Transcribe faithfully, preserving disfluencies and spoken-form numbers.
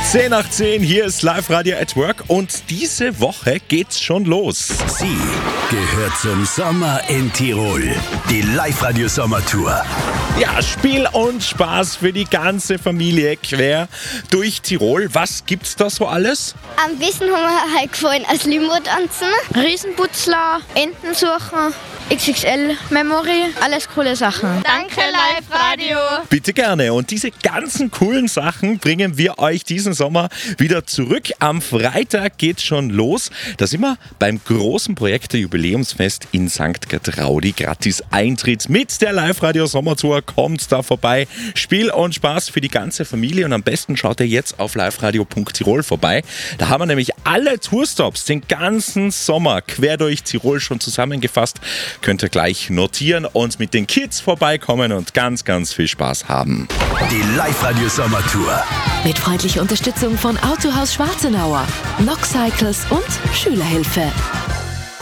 zehn nach zehn, hier ist Live-Radio at Work und diese Woche geht's schon los. Sie gehört zum Sommer in Tirol. Die Live-Radio-Sommertour. Ja, Spiel und Spaß für die ganze Familie quer durch Tirol. Was gibt's da so alles? Am besten haben wir halt gefallen als Limbo tanzen. Riesenputzler, Enten suchen, X X L-Memory, alles coole Sachen. Danke, Live-Radio. Bitte gerne. Und diese ganzen coolen Sachen bringen wir euch diesen Sommer wieder zurück. Am Freitag geht's schon los. Da sind wir beim großen Projekt der Jubiläumsfest in Sankt Gertraudi. Gratis Eintritt mit der Live-Radio-Sommertour. Kommt da vorbei. Spiel und Spaß für die ganze Familie. Und am besten schaut ihr jetzt auf liveradio punkt tirol vorbei. Da haben wir nämlich alle Tourstops den ganzen Sommer quer durch Tirol schon zusammengefasst. Könnt ihr gleich notieren und mit den Kids vorbeikommen und ganz, ganz viel Spaß haben. Die Live-Radio-Sommertour. Mit freundlicher Unterstützung von Autohaus Schwarzenauer, Nox Cycles und Schülerhilfe.